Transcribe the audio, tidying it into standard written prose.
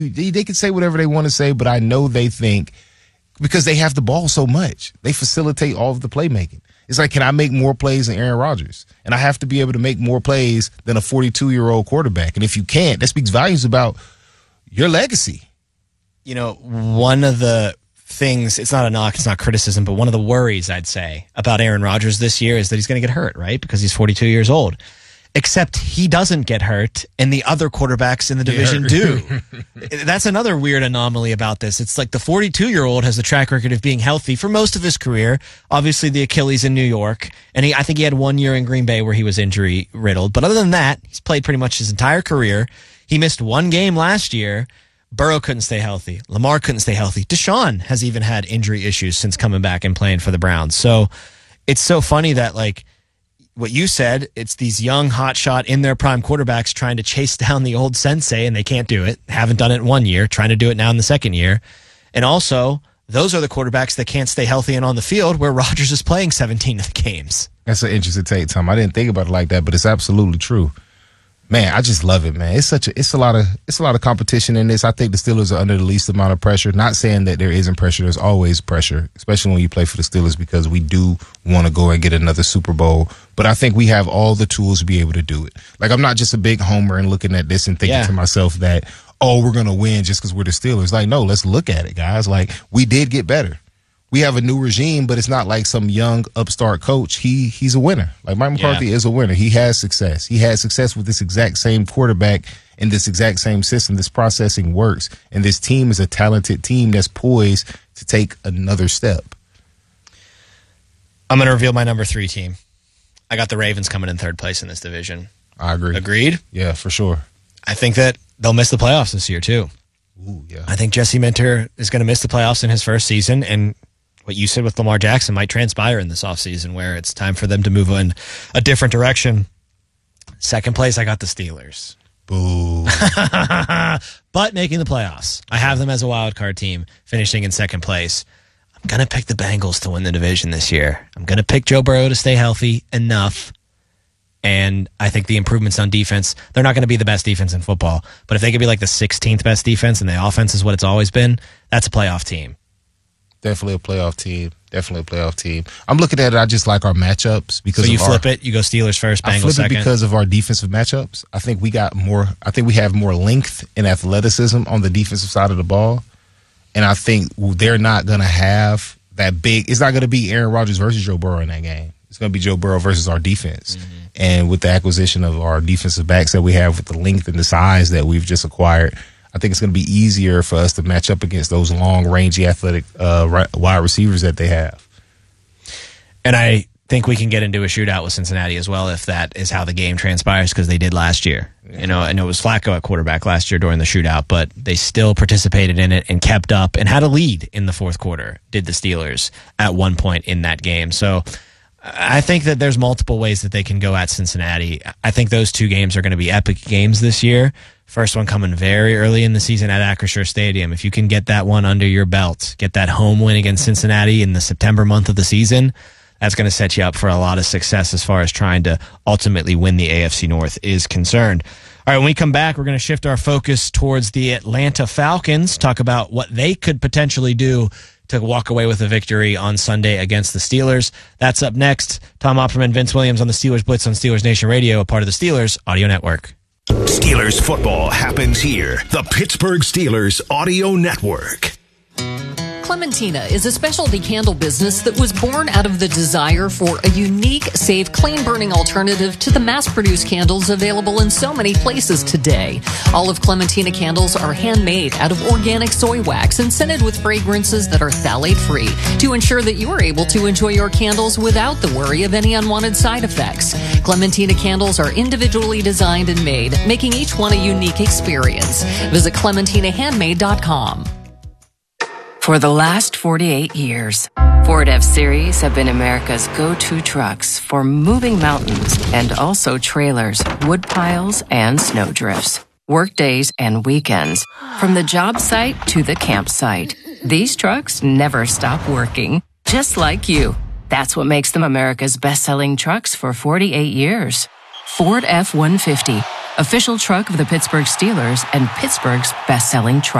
They can say whatever they want to say, but I know they think because they have the ball so much, they facilitate all of the playmaking. It's like, can I make more plays than Aaron Rodgers? And I have to be able to make more plays than a 42-year-old quarterback. And if you can't, that speaks volumes about your legacy. You know, one of the things, it's not a knock, it's not criticism, but one of the worries, I'd say, about Aaron Rodgers this year is that he's going to get hurt, right? Because he's 42 years old. Except he doesn't get hurt, and the other quarterbacks in the division do. That's another weird anomaly about this. It's like the 42-year-old has the track record of being healthy for most of his career. Obviously, the Achilles in New York, and I think he had 1 year in Green Bay where he was injury-riddled. But other than that, he's played pretty much his entire career. He missed one game last year. Burrow couldn't stay healthy. Lamar couldn't stay healthy. Deshaun has even had injury issues since coming back and playing for the Browns. So it's so funny that, like, what you said, it's these young, hotshot, in their prime quarterbacks trying to chase down the old sensei, and they can't do it. Haven't done it in 1 year, trying to do it now in the second year. And also, those are the quarterbacks that can't stay healthy and on the field where Rodgers is playing 17 of the games. That's an interesting take, Tom. I didn't think about it like that, but it's absolutely true. Man, I just love it, man. It's a lot of competition in this. I think the Steelers are under the least amount of pressure. Not saying that there isn't pressure. There's always pressure, especially when you play for the Steelers, because we do want to go and get another Super Bowl. But I think we have all the tools to be able to do it. Like, I'm not just a big homer and looking at this and thinking to myself that, oh, we're going to win just because we're the Steelers. Like, no, let's look at it, guys. Like, we did get better. We have a new regime, but it's not like some young upstart coach. He's a winner. Like, Mike McCarthy is a winner. He has success. He had success with this exact same quarterback in this exact same system. This processing works. And this team is a talented team that's poised to take another step. I'm going to reveal my number 3 team. I got the Ravens coming in third place in this division. I agree. Agreed? Yeah, for sure. I think that they'll miss the playoffs this year, too. Ooh, yeah. I think Jesse Minter is going to miss the playoffs in his first season, and what you said with Lamar Jackson might transpire in this offseason where it's time for them to move in a different direction. Second place, I got the Steelers. Boo. But making the playoffs. I have them as a wild card team, finishing in second place. I'm going to pick the Bengals to win the division this year. I'm going to pick Joe Burrow to stay healthy enough. And I think the improvements on defense, they're not going to be the best defense in football. But if they could be like the 16th best defense and the offense is what it's always been, that's a playoff team. Definitely a playoff team. I'm looking at it. I just like our matchups because. So you flip it. You go Steelers first, Bengals I flip second. it because of our defensive matchups. I think we have more length and athleticism on the defensive side of the ball, and I think they're not going to have that big. It's not going to be Aaron Rodgers versus Joe Burrow in that game. It's going to be Joe Burrow versus our defense. Mm-hmm. And with the acquisition of our defensive backs that we have, with the length and the size that we've just acquired, I think it's going to be easier for us to match up against those long, rangy, athletic wide receivers that they have. And I think we can get into a shootout with Cincinnati as well if that is how the game transpires, because they did last year. Yeah. You know, I know it was Flacco at quarterback last year during the shootout, but they still participated in it and kept up and had a lead in the fourth quarter, did the Steelers, at one point in that game. So I think that there's multiple ways that they can go at Cincinnati. I think those two games are going to be epic games this year. First one coming very early in the season at Acrisure Stadium. If you can get that one under your belt, get that home win against Cincinnati in the September month of the season, that's going to set you up for a lot of success as far as trying to ultimately win the AFC North is concerned. All right, when we come back, we're going to shift our focus towards the Atlanta Falcons, talk about what they could potentially do to walk away with a victory on Sunday against the Steelers. That's up next. Tom Opperman, Vince Williams on the Steelers Blitz on Steelers Nation Radio, a part of the Steelers Audio Network. Steelers football happens here. The Pittsburgh Steelers Audio Network. Clementina is a specialty candle business that was born out of the desire for a unique, safe, clean-burning alternative to the mass-produced candles available in so many places today. All of Clementina candles are handmade out of organic soy wax and scented with fragrances that are phthalate-free to ensure that you are able to enjoy your candles without the worry of any unwanted side effects. Clementina candles are individually designed and made, making each one a unique experience. Visit ClementinaHandmade.com. For the last 48 years, Ford F-Series have been America's go-to trucks for moving mountains and also trailers, wood piles, and snow drifts. Work days and weekends, from the job site to the campsite. These trucks never stop working, just like you. That's what makes them America's best-selling trucks for 48 years. Ford F-150, official truck of the Pittsburgh Steelers and Pittsburgh's best-selling truck.